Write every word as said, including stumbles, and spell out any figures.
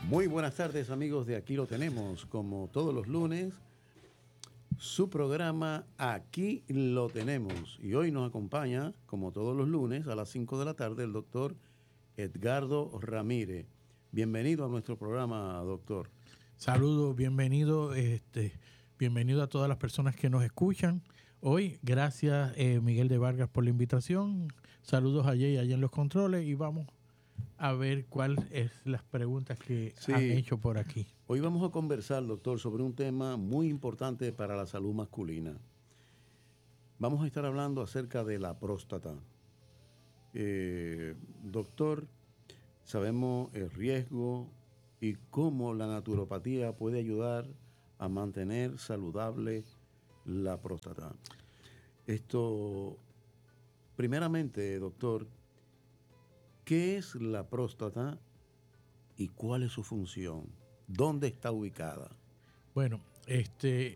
Muy buenas tardes, amigos de Aquí lo tenemos, como todos los lunes, su programa Aquí lo tenemos. Y hoy nos acompaña, como todos los lunes, a las cinco de la tarde, el doctor Edgardo Ramírez. Bienvenido a nuestro programa, doctor. Saludos, bienvenido, este, bienvenido a todas las personas que nos escuchan. Hoy, gracias eh, Miguel de Vargas por la invitación. Saludos a Jay allá en los controles y vamos a ver cuáles es las preguntas que Sí, han hecho por aquí. Hoy vamos a conversar, doctor, sobre un tema muy importante para la salud masculina. Vamos a estar hablando acerca de la próstata. Eh, doctor, sabemos el riesgo y cómo la naturopatía puede ayudar a mantener saludable la próstata. Esto, primeramente, doctor, ¿qué es la próstata y cuál es su función? ¿Dónde está ubicada? Bueno, este,